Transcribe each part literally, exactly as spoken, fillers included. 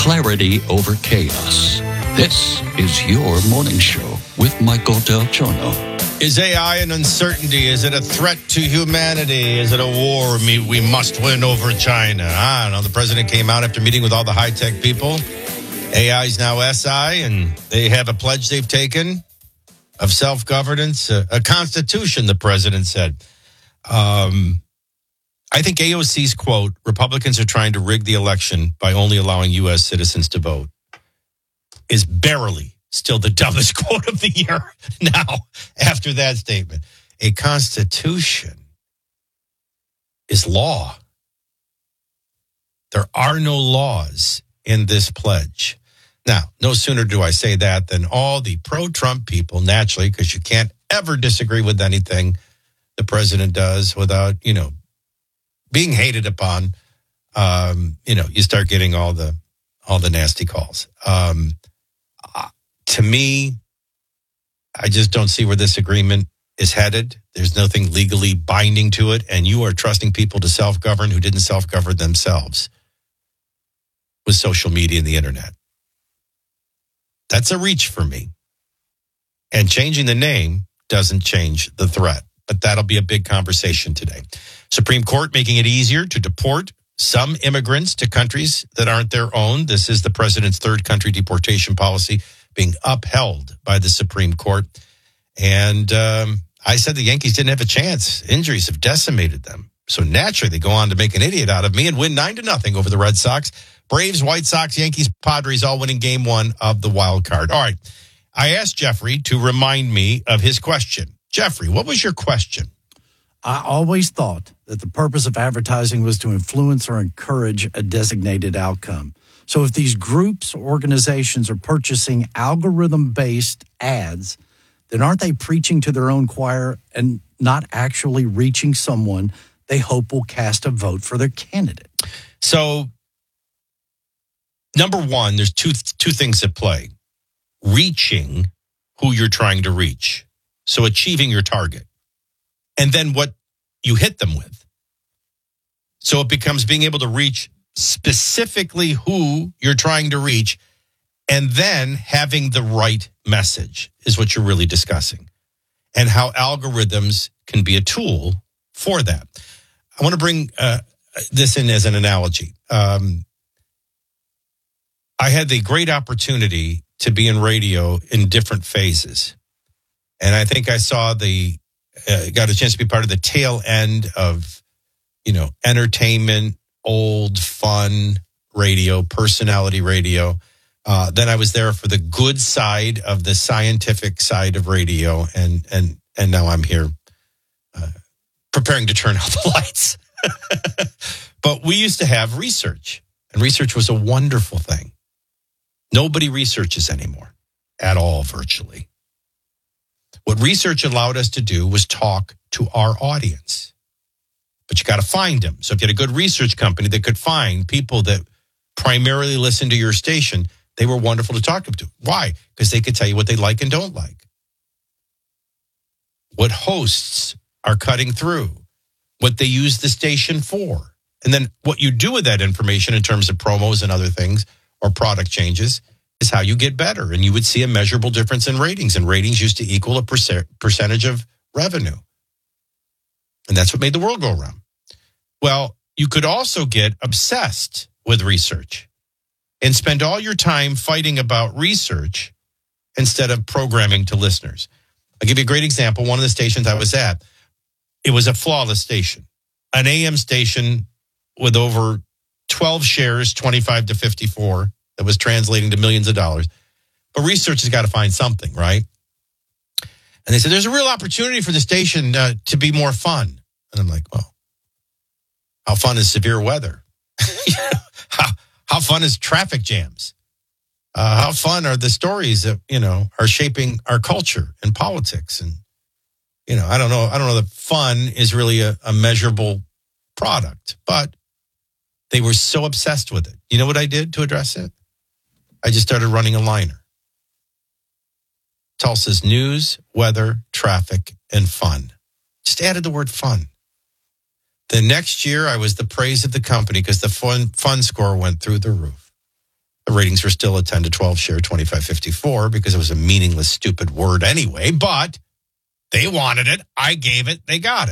clarity over chaos. This is your morning show with Michael Del Giorno. Is A I an uncertainty? Is it a threat to humanity? Is it a war we, we must win over China? I don't know. The president came out after meeting with all the high-tech people. A I is now S I, and they have a pledge they've taken of self-governance, a, a constitution, the president said. Um, I think A O C's quote, Republicans are trying to rig the election by only allowing U S citizens to vote, is barely still the dumbest quote of the year now after that statement. A constitution is law. There are no laws in this pledge. Now, no sooner do I say that than all the pro-Trump people, naturally, because you can't ever disagree with anything the president does without, you know, being hated upon. Um, you know, you start getting all the all the nasty calls. Um, uh, to me, I just don't see where this agreement is headed. There's nothing legally binding to it, and you are trusting people to self-govern who didn't self-govern themselves with social media and the internet. That's a reach for me. And changing the name doesn't change the threat. But that'll be a big conversation today. Supreme Court making it easier to deport some immigrants to countries that aren't their own. This is the president's third country deportation policy being upheld by the Supreme Court. And um, I said the Yankees didn't have a chance. Injuries have decimated them. So naturally, they go on to make an idiot out of me and win nine to nothing over the Red Sox. Braves, White Sox, Yankees, Padres all winning game one of the wild card. All right. I asked Jeffrey to remind me of his question. Jeffrey, what was your question? I always thought that the purpose of advertising was to influence or encourage a designated outcome. So if these groups, organizations are purchasing algorithm-based ads, then aren't they preaching to their own choir and not actually reaching someone they hope will cast a vote for their candidate? So, number one, there's two two things at play. Reaching who you're trying to reach. So achieving your target. And then what you hit them with. So it becomes being able to reach specifically who you're trying to reach, and then having the right message is what you're really discussing. And how algorithms can be a tool for that. I want to bring uh, this in as an analogy. Um, I had the great opportunity to be in radio in different phases. And I think I saw the, uh, got a chance to be part of the tail end of, you know, entertainment, old, fun radio, personality radio. Uh, then I was there for the good side of the scientific side of radio. And, and, and now I'm here uh, preparing to turn out the lights. But we used to have research, and research was a wonderful thing. Nobody researches anymore at all, virtually. What research allowed us to do was talk to our audience. But you got to find them. So if you had a good research company that could find people that primarily listen to your station, they were wonderful to talk to. Why? Because they could tell you what they like and don't like. What hosts are cutting through. What they use the station for. And then what you do with that information in terms of promos and other things or product changes is how you get better. And you would see a measurable difference in ratings. And ratings used to equal a percent, percentage of revenue. And that's what made the world go around. Well, you could also get obsessed with research and spend all your time fighting about research instead of programming to listeners. I'll give you a great example. One of the stations I was at, it was a flawless station, an A M station with over twelve shares, twenty-five to fifty-four, that was translating to millions of dollars. But research has got to find something, right? And they said, there's a real opportunity for the station uh, to be more fun. And I'm like, well, how fun is severe weather? how, how fun is traffic jams? Uh, how fun are the stories that, you know, are shaping our culture and politics? And, you know, I don't know. I don't know that fun is really a, a measurable product, but they were so obsessed with it. You know what I did to address it? I just started running a liner. Tulsa's news, weather, traffic, and fun. Just added the word fun. The next year, I was the praise of the company because the fun, fun score went through the roof. The ratings were still a ten to twelve share, twenty-five fifty-four, because it was a meaningless, stupid word anyway. But they wanted it. I gave it. They got it.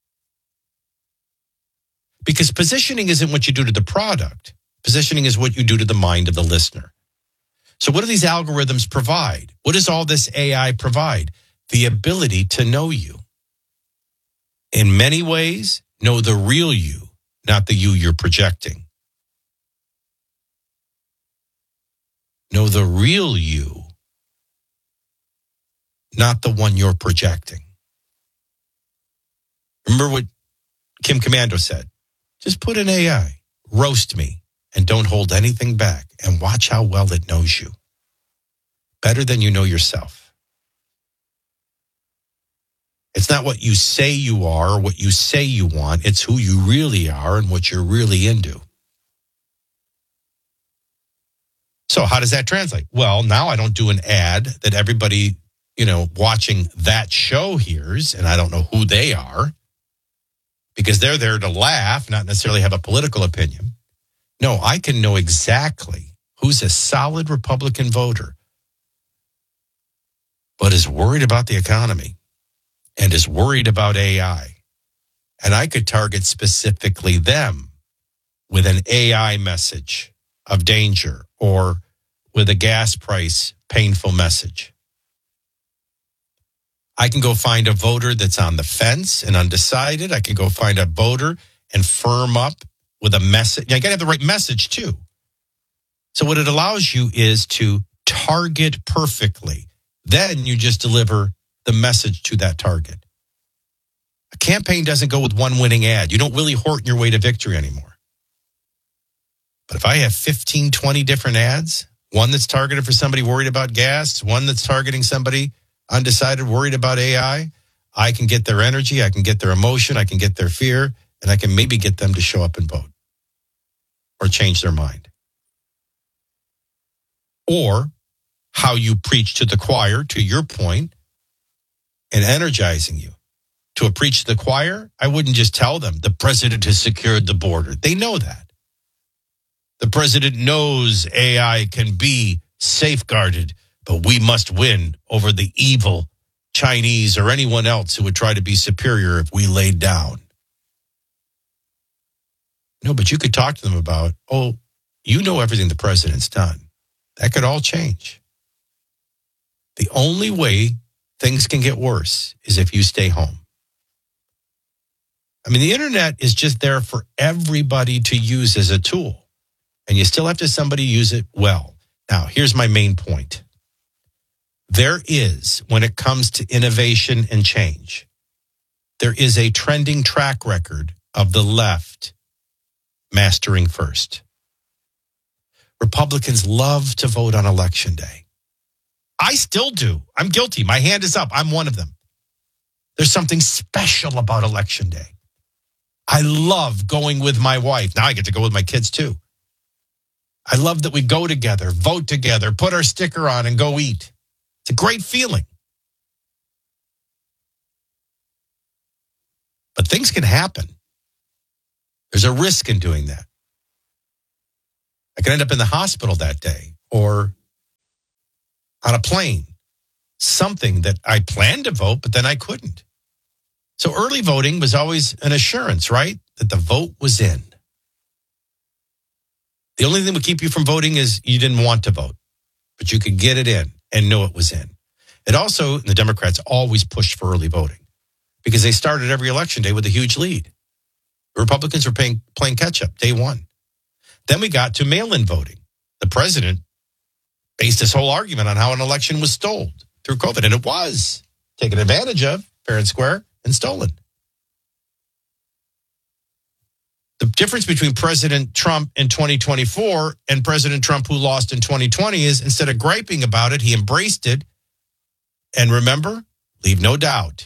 Because positioning isn't what you do to the product. Positioning is what you do to the mind of the listener. So what do these algorithms provide? What does all this A I provide? The ability to know you. In many ways, know the real you, not the you you're projecting. Know the real you, not the one you're projecting. Remember what Kim Commando said? Just put in A I, roast me, and don't hold anything back, and watch how well it knows you. Better than you know yourself. It's not what you say you are or what you say you want. It's who you really are and what you're really into. So how does that translate? Well, now I don't do an ad that everybody, you know, watching that show hears, and I don't know who they are, because they're there to laugh, not necessarily have a political opinion. No, I can know exactly who's a solid Republican voter, but is worried about the economy and is worried about A I. And I could target specifically them with an A I message of danger or with a gas price painful message. I can go find a voter that's on the fence and undecided. I can go find a voter and firm up with a message. You got to have the right message too. So what it allows you is to target perfectly. Then you just deliver the message to that target. A campaign doesn't go with one winning ad. You don't Willie Horton your way to victory anymore. But if I have fifteen, twenty different ads, one that's targeted for somebody worried about gas, one that's targeting somebody undecided, worried about A I, I can get their energy, I can get their emotion, I can get their fear, and I can maybe get them to show up and vote or change their mind. Or how you preach to the choir, to your point, and energizing you. To a preach to the choir, I wouldn't just tell them the president has secured the border. They know that. The president knows A I can be safeguarded, but we must win over the evil Chinese or anyone else who would try to be superior if we laid down. No, but you could talk to them about, oh, you know everything the president's done. That could all change. The only way things can get worse is if you stay home. I mean, the internet is just there for everybody to use as a tool, and you still have to somebody use it well. Now, here's my main point. There is, when it comes to innovation and change, there is a trending track record of the left mastering first. Republicans love to vote on election day. I still do. I'm guilty. My hand is up. I'm one of them. There's something special about election day. I love going with my wife. Now I get to go with my kids too. I love that we go together, vote together, put our sticker on and go eat. It's a great feeling. But things can happen. There's a risk in doing that. I could end up in the hospital that day or on a plane. Something that I planned to vote, but then I couldn't. So early voting was always an assurance, right? That the vote was in. The only thing that would keep you from voting is you didn't want to vote, but you could get it in and know it was in. It also, the Democrats always pushed for early voting because they started every election day with a huge lead. The Republicans were playing, playing catch up day one. Then we got to mail-in voting. The president based his whole argument on how an election was stolen through COVID, and it was taken advantage of, fair and square, and stolen. The difference between President Trump in twenty twenty-four and President Trump who lost in twenty twenty is instead of griping about it, he embraced it. And remember, leave no doubt.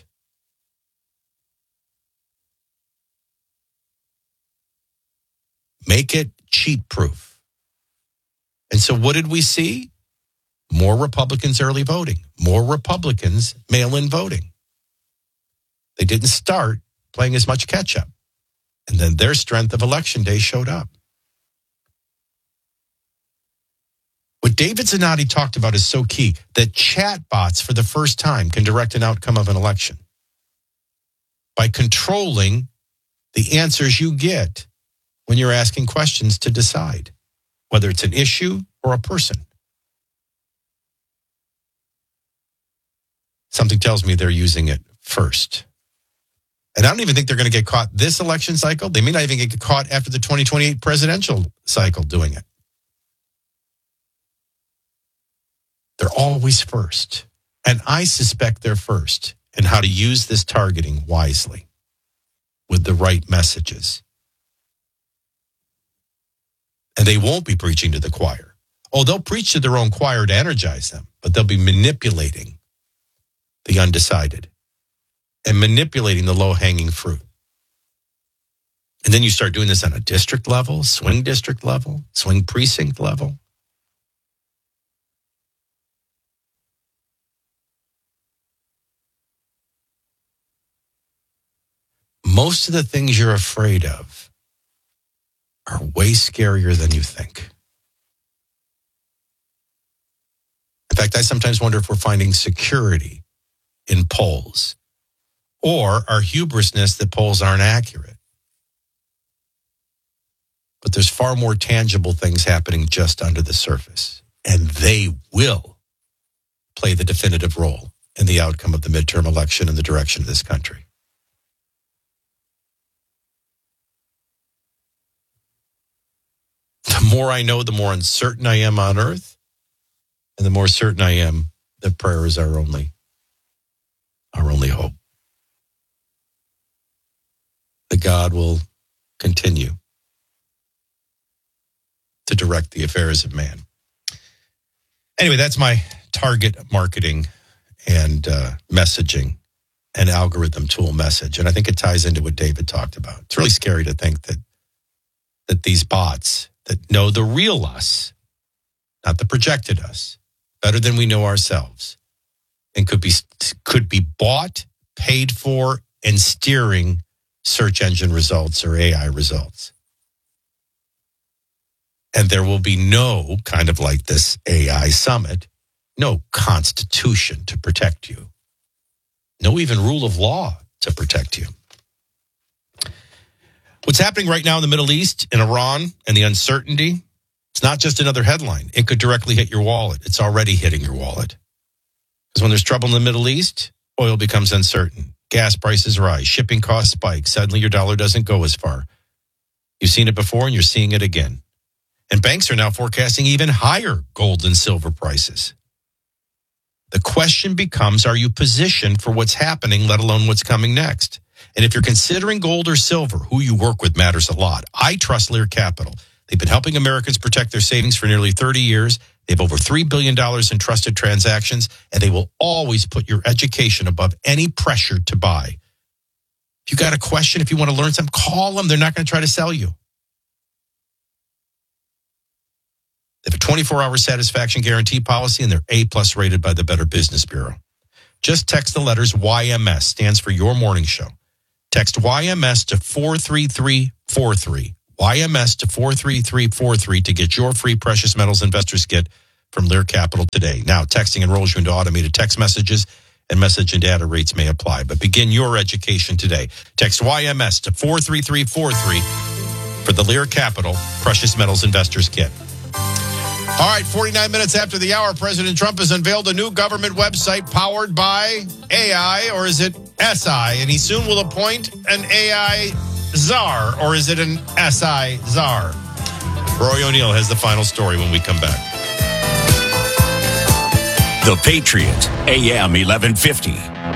Make it cheat-proof. And so what did we see? More Republicans early voting. More Republicans mail-in voting. They didn't start playing as much catch-up. And then their strength of election day showed up. What David Zanotti talked about is so key, that chatbots for the first time can direct an outcome of an election by controlling the answers you get when you're asking questions to decide whether it's an issue or a person. Something tells me they're using it first. And I don't even think they're going to get caught this election cycle. They may not even get caught after the twenty twenty-eight presidential cycle doing it. They're always first. And I suspect they're first in how to use this targeting wisely with the right messages. And they won't be preaching to the choir. Oh, they'll preach to their own choir to energize them, but they'll be manipulating the undecided and manipulating the low-hanging fruit. And then you start doing this on a district level, swing district level, swing precinct level. Most of the things you're afraid of are way scarier than you think. In fact, I sometimes wonder if we're finding security in polls or our hubrisness that polls aren't accurate. But there's far more tangible things happening just under the surface, and they will play the definitive role in the outcome of the midterm election and the direction of this country. The more I know, the more uncertain I am on earth, and the more certain I am that prayer is our only, our only hope. That God will continue to direct the affairs of man. Anyway, that's my target marketing and uh, messaging and algorithm tool message. And I think it ties into what David talked about. It's really scary to think that that these bots that know the real us, not the projected us, better than we know ourselves, and could be could be bought, paid for, and steering search engine results or A I results. And there will be no, kind of like this A I summit, no constitution to protect you. No even rule of law to protect you. What's happening right now in the Middle East, in Iran, and the uncertainty, it's not just another headline. It could directly hit your wallet. It's already hitting your wallet. Because when there's trouble in the Middle East, oil becomes uncertain. Gas prices rise. Shipping costs spike. Suddenly your dollar doesn't go as far. You've seen it before and you're seeing it again. And banks are now forecasting even higher gold and silver prices. The question becomes, are you positioned for what's happening, let alone what's coming next? And if you're considering gold or silver, who you work with matters a lot. I trust Lear Capital. They've been helping Americans protect their savings for nearly thirty years. They have over three billion dollars in trusted transactions, and they will always put your education above any pressure to buy. If you got a question, if you want to learn something, call them. They're not going to try to sell you. They have a twenty-four hour satisfaction guarantee policy, and they're A-plus rated by the Better Business Bureau. Just text the letters Y M S, stands for Your Morning Show. Text Y M S to four three three four three. Y M S to four three three four three to get your free Precious Metals Investors Kit from Lear Capital today. Now, texting enrolls you into automated text messages, and message and data rates may apply. But begin your education today. Text Y M S to four three three four three for the Lear Capital Precious Metals Investors Kit. All right, forty-nine minutes after the hour, President Trump has unveiled a new government website powered by A I, or is it S I? And he soon will appoint an A I czar, or is it an S I czar? Roy O'Neill has the final story when we come back. The Patriot, A M eleven fifty.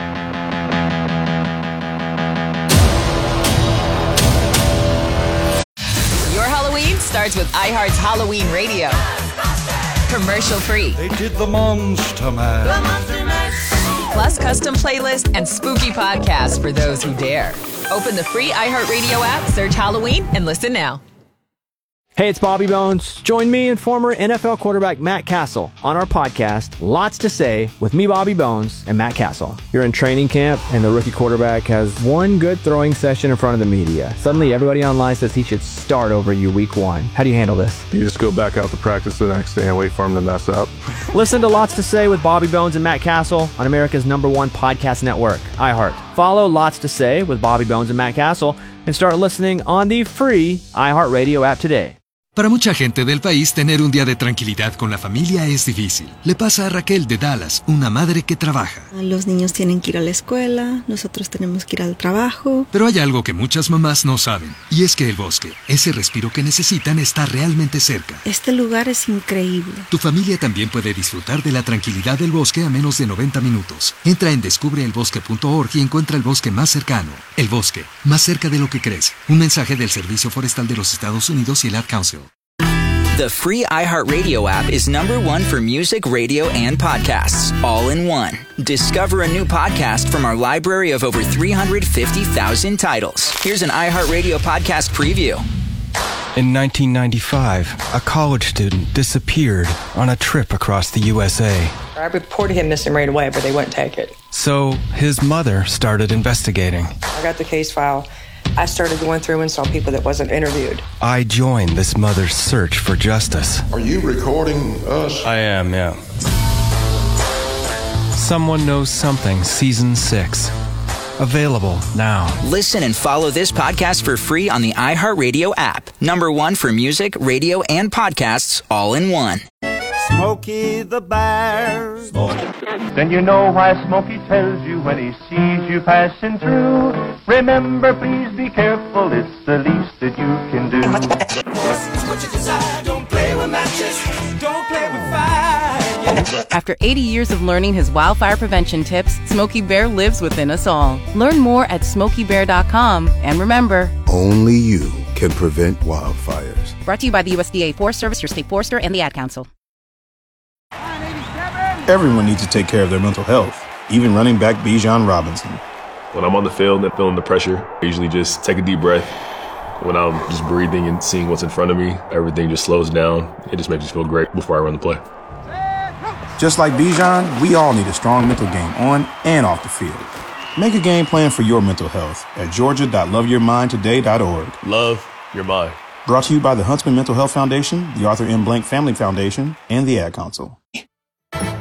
Your Halloween starts with iHeart's Halloween Radio. Commercial free. They did the Monster Mash. The Monster Mash. Plus custom playlists and spooky podcasts for those who dare. Open the free iHeartRadio app, search Halloween, and listen now. Hey, it's Bobby Bones. Join me and former N F L quarterback Matt Castle on our podcast, Lots to Say, with me, Bobby Bones, and Matt Castle. You're in training camp, and the rookie quarterback has one good throwing session in front of the media. Suddenly, everybody online says he should start over you week one. How do you handle this? You just go back out to practice the next day and wait for him to mess up. Listen to Lots to Say with Bobby Bones and Matt Castle on America's number one podcast network, iHeart. Follow Lots to Say with Bobby Bones and Matt Castle and start listening on the free iHeartRadio app today. Para mucha gente del país, tener un día de tranquilidad con la familia es difícil. Le pasa a Raquel de Dallas, una madre que trabaja. Los niños tienen que ir a la escuela, nosotros tenemos que ir al trabajo. Pero hay algo que muchas mamás no saben, y es que el bosque, ese respiro que necesitan, está realmente cerca. Este lugar es increíble. Tu familia también puede disfrutar de la tranquilidad del bosque a menos de noventa minutos. Entra en descubre el bosque punto org y encuentra el bosque más cercano. El bosque, más cerca de lo que crees. Un mensaje del Servicio Forestal de los Estados Unidos y el Ad Council. The free iHeartRadio app is number one for music, radio, and podcasts, all in one. Discover a new podcast from our library of over three hundred fifty thousand titles. Here's an iHeartRadio podcast preview. In nineteen ninety-five, a college student disappeared on a trip across the U S A. I reported him missing right away, but they wouldn't take it. So his mother started investigating. I got the case file. I started going through and saw people that wasn't interviewed. I joined this mother's search for justice. Are you recording us? I am, yeah. Someone Knows Something, Season six. Available now. Listen and follow this podcast for free on the iHeartRadio app. Number one for music, radio, and podcasts, all in one. Smokey the Bear. Smokey. Then you know why Smokey tells you when he sees you passing through. Remember, please be careful, it's the least that you can do. What you decide, don't play with matches, don't play with fire. After eighty years of learning his wildfire prevention tips, Smokey Bear lives within us all. Learn more at smokey bear dot com. And remember, only you can prevent wildfires. Brought to you by the U S D A Forest Service, your state forester, and the Ad Council. Everyone needs to take care of their mental health, even running back Bijan Robinson. When I'm on the field and feeling the pressure, I usually just take a deep breath. When I'm just breathing and seeing what's in front of me, everything just slows down. It just makes me feel great before I run the play. Just like Bijan, we all need a strong mental game on and off the field. Make a game plan for your mental health at georgia dot love your mind today dot org. Love your mind. Brought to you by the Huntsman Mental Health Foundation, the Arthur M. Blank Family Foundation, and the Ad Council.